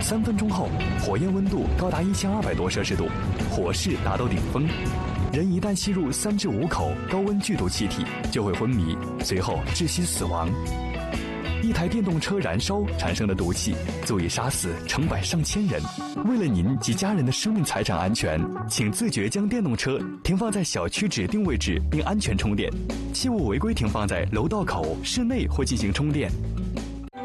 3分钟后，火焰温度高达1200多摄氏度，火势达到顶峰。人一旦吸入3至5口高温剧毒气体，就会昏迷，随后窒息死亡。一台电动车燃烧产生的毒气，足以杀死成百上千人。为了您及家人的生命财产安全，请自觉将电动车停放在小区指定位置并安全充电，切勿违规停放在楼道口、室内或进行充电。